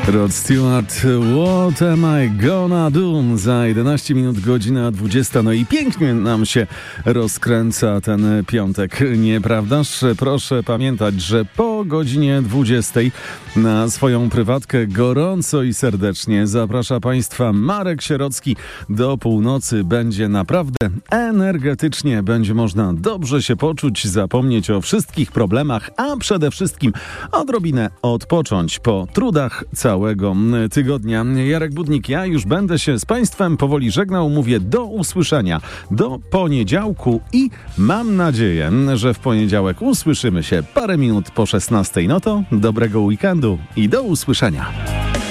Rod Stewart, What am I gonna do? Za 11 minut, godzina 20. No i pięknie nam się rozkręca ten piątek, nieprawdaż? Proszę pamiętać, że po godzinie 20 na swoją prywatkę gorąco i serdecznie zaprasza Państwa Marek Sierocki. Do północy będzie naprawdę energetycznie, będzie można dobrze się poczuć, zapomnieć o wszystkich problemach, a przede wszystkim odrobinę odpocząć po trudach całego tygodnia. Jarek Budnik, ja już będę się z Państwem powoli żegnał. Mówię do usłyszenia do poniedziałku i mam nadzieję, że w poniedziałek usłyszymy się parę minut po 16. No to dobrego weekendu i do usłyszenia.